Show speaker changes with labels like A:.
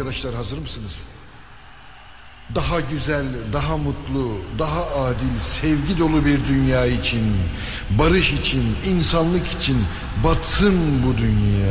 A: arkadaşlar, hazır mısınız? Daha güzel, daha mutlu, daha adil, sevgi dolu bir dünya için, barış için, insanlık için batsın bu dünya.